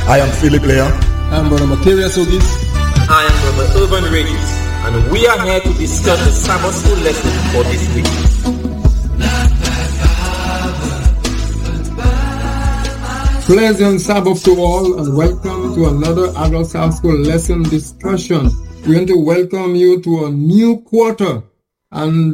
I am Philip Leah. I'm Brother Macarius Ogis. I am Brother Urban Regis, and we are here to discuss the Sabbath School lesson for this week. Pleasant Sabbath to all, and welcome to another Adult Sabbath School lesson discussion. We want to welcome you to a new quarter, and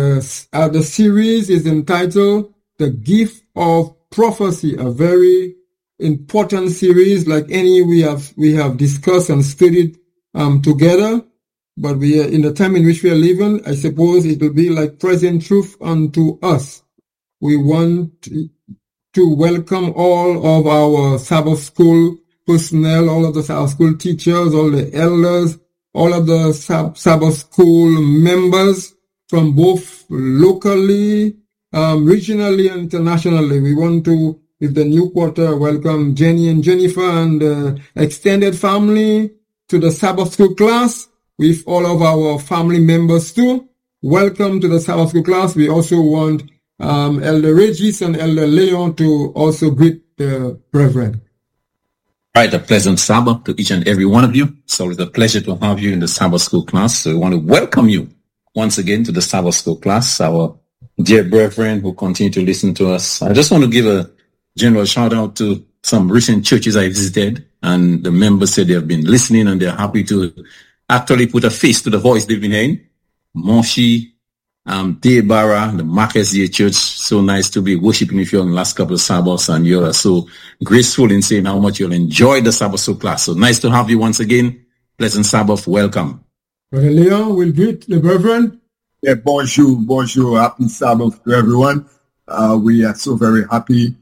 the series is entitled The Gift of Prophecy, a very important series like any we have discussed and studied together. But we are in the time in which we are living, I suppose it will be like present truth unto us. We want to welcome all of our Sabbath school personnel, all of the Sabbath school teachers, all the elders, all of the Sabbath school members from both locally, regionally, and internationally. We want to, with the new quarter, welcome Jenny and Jennifer and the extended family to the Sabbath school class, with all of our family members too. Welcome to the Sabbath school class. We also want Elder Regis and Elder Leon to also greet the brethren. Right, a pleasant Sabbath to each and every one of you. So it's a pleasure to have you in the Sabbath school class. So we want to welcome you once again to the Sabbath school class, our dear brethren who continue to listen to us. I just want to give a general shout out to some recent churches I visited, and the members said they have been listening and they're happy to actually put a face to the voice they've been hearing. Moshi, Debarra, the Marcus Day Church, so nice to be worshiping with you on the last couple of Sabbaths, and you're so graceful in saying how much you'll enjoy the Sabbath school class. So nice to have you once again. Pleasant Sabbath, welcome. Brother Leon will greet the brethren. Yeah, bonjour, happy Sabbath to everyone. We are so very happy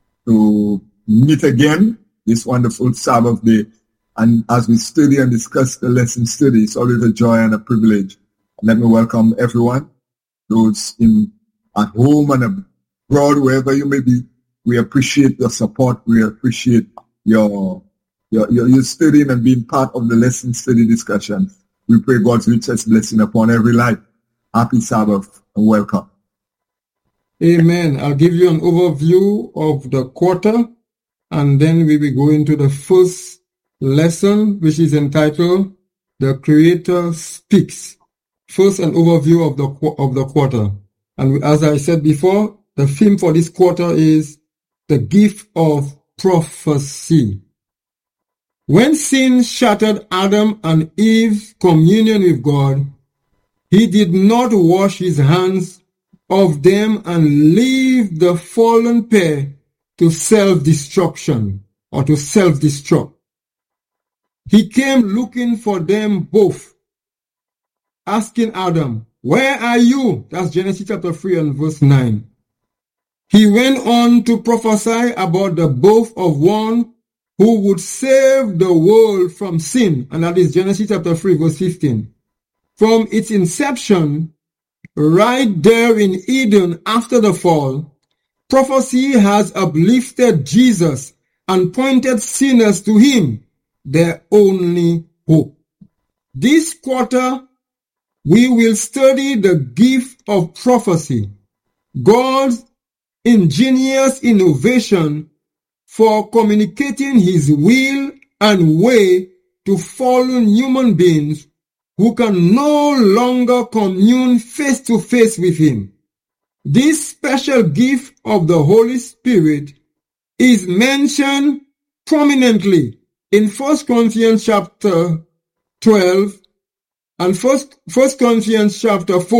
to meet again this wonderful Sabbath day. And as we study and discuss the lesson study, it's always a joy and a privilege. Let me welcome everyone, those at home and abroad, wherever you may be. We appreciate your support. We appreciate your studying and being part of the lesson study discussion. We pray God's richest blessing upon every life. Happy Sabbath and welcome. Amen. I'll give you an overview of the quarter, and then we will go into the first lesson, which is entitled The Creator Speaks. First, an overview of the quarter. And as I said before, the theme for this quarter is the gift of prophecy. When sin shattered Adam and Eve's communion with God, he did not wash his hands of them and leave the fallen pair to self-destruction or to self-destruct. He came looking for them both, asking Adam, "Where are you?" That's Genesis chapter 3 and verse 9. He went on to prophesy about the birth of one who would save the world from sin, and that is Genesis chapter 3 verse 15. From its inception, right there in Eden after the fall, prophecy has uplifted Jesus and pointed sinners to him, their only hope. This quarter, we will study the gift of prophecy, God's ingenious innovation for communicating his will and way to fallen human beings who can no longer commune face to face with him. This special gift of the Holy Spirit is mentioned prominently in 1 Corinthians chapter 12 and 1 Corinthians chapter 4